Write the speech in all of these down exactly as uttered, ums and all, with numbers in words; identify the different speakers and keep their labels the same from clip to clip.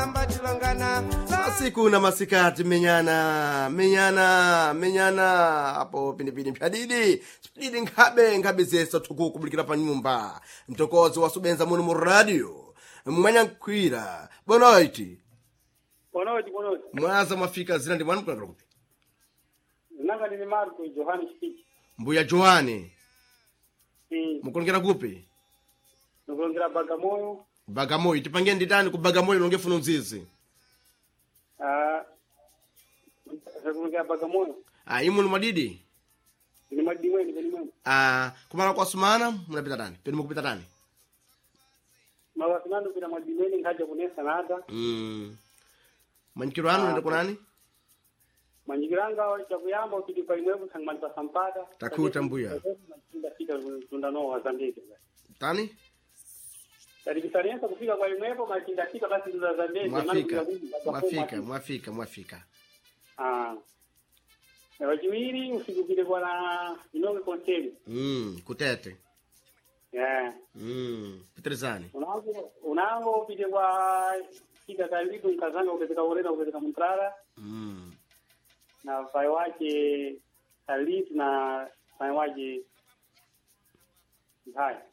Speaker 1: Masiku na masikati menyana menyana menyana apo pinipini mphadidi spidi nkhabe nkhabe zesa thuku kubulikira pa nyumba mtokozi wasubenza muno mu radio mwanya nkwira bonoiti
Speaker 2: bonoiti bonoiti
Speaker 1: mwaza mwafika zina ndi mwanu kulakula kupi
Speaker 2: nanga ni Marco Johannes Speech
Speaker 1: mbuya Johanne
Speaker 2: eh
Speaker 1: mukulongera kupi
Speaker 2: mukulongera Bagamoyo
Speaker 1: Bagamoyo tipange nditani ku Bagamoyo longefuna uzizi
Speaker 2: ah mukulongera Bagamoyo
Speaker 1: ah imu mwadidi
Speaker 2: ni madiweni ni mwana
Speaker 1: ah kumala kwa sumana munapita tani peni mukupita tani
Speaker 2: mawasimano bila madiweni ngaje kunesa nada
Speaker 1: mm manjikiro anu nenda kunani
Speaker 2: manjikiranga cha kuyamba ukidi kwa imwevu sangmani sampada
Speaker 1: takuta mbuya
Speaker 2: ndafika tundano wazandeke
Speaker 1: tani
Speaker 2: tari kitarianza kufika kwa imwevu machinda fika basi ndazandeke
Speaker 1: mwafika mwafika mwafika mwafika
Speaker 2: ah na wajimiri usikupile kwa na inonge konteli
Speaker 1: mm kutete
Speaker 2: yeah
Speaker 1: mm Petrezani
Speaker 2: unango unango upite kwa kika karibu nkazanga uketeka urena uketeka mtrara
Speaker 1: mm
Speaker 2: na pai wake Alit na pai wake hai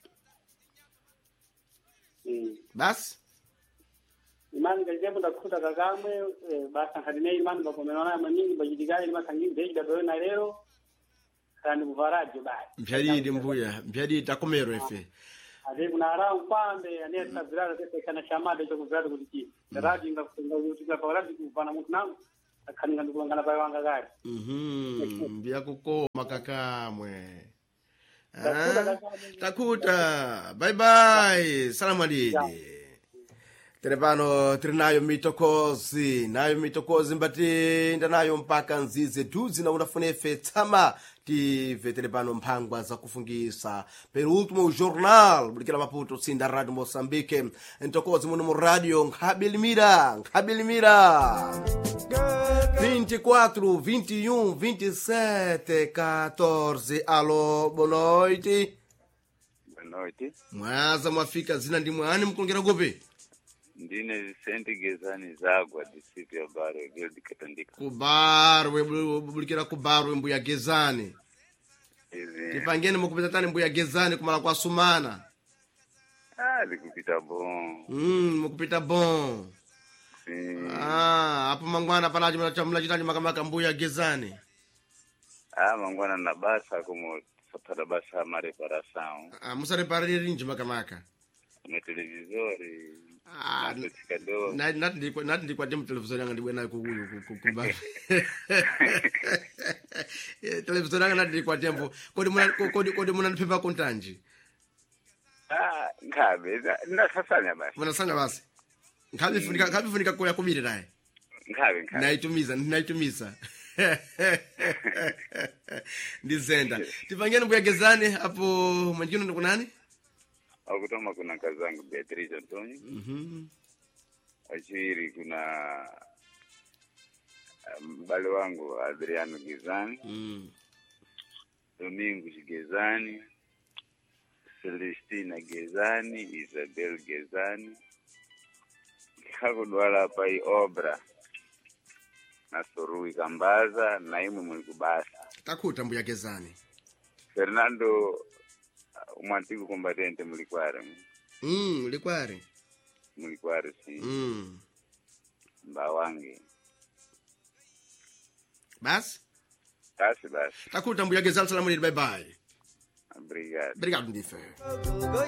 Speaker 2: mm
Speaker 1: bas
Speaker 2: imani kajebu ndakuta kagamwe eh, basa hadine imani bakomenona maningi bajidigale ni masangi deja na lero kandi buvaraje bai
Speaker 1: mpyadidi mbuya mpyadidi takomero efe
Speaker 2: ade kuna ara upande aneta zirara tete kana shamade cho kuzara kutiki radio ngakutenga utika pa radio kupana mtu nangu akaninga ndikulangana pai wanga gari
Speaker 1: mhm mbia kukoma kakamwe ah takuta bye bye salamu alidi Terepano trinayo mitokozi nayo mitokozi mbati ndanayo mpaka nzize duzi na unafunefe tama tive terepano mpangwa za kufungisa pero ultimo jornal bulikira Maputo sinda radio Mozambique ntokozi muno mu radio Nkhabelimira Nkhabelimira vinte e quatro, vinte e um, vinte e sete, quatorze. Alô, boa noite.
Speaker 3: Boa noite.
Speaker 1: Mwaza mwafika zina ndi mwani mkulongera gope?
Speaker 3: Ndine Vicente Gezani Zagwa district ya Barwe Gildi Katandika.
Speaker 1: Kubarwe bulikira kubarwe mbuya Gezani.
Speaker 3: Hivi.
Speaker 1: Tipangeni mukupita tani mbuya Gezani kumala kwa sumana.
Speaker 3: Ah, likupita bon.
Speaker 1: Mm, mukupita bon.
Speaker 3: Si.
Speaker 1: Ah, hapo mangwana panaji mnachamula chitaji makamaka mbuya Gezani.
Speaker 3: Ah, mangwana na basa como sapata basa mare para sound.
Speaker 1: Ah, musare parari rinji makamaka.
Speaker 3: Na televisori.
Speaker 1: Ah, na nati ndikwa nati ndikwa demu televizori yanga ndibwe nayo kukuyu kukumba. Televizori yanga nati ndikwa demu kodi muna kodi kodi muna nipepa kontanji.
Speaker 3: Ah, ngabe ndasasanya basi.
Speaker 1: Mnasanya basi. Ngabe funika ngabe funika kwa kubiri naye.
Speaker 3: Ngabe ngabe.
Speaker 1: Naitumiza naitumiza. Ndizenda. Tipangeni mbuya Gezani hapo mwanjino ndo kunani?
Speaker 3: Akutoma kuna kazangu Beatrice Antonio.
Speaker 1: Mhm. Mm
Speaker 3: Achiri kuna mbali wangu Adriano Gezani.
Speaker 1: Mm.
Speaker 3: Domingo Gezani. Celestina Gezani, Isabel Gezani. Kako dwala pai obra. Na Sorui Kambaza, na imu mlikubasa.
Speaker 1: Takuta mbuya Gezani.
Speaker 3: Fernando umwantiku combatente mlikware.
Speaker 1: Mm, mlikware.
Speaker 3: Mlikware si.
Speaker 1: Mm.
Speaker 3: Mbawange.
Speaker 1: Bas?
Speaker 3: Basi basi.
Speaker 1: Takuta mbuya Gezani salamu alaikum bye bye.
Speaker 3: Obrigado.
Speaker 1: Obrigado, Ndife.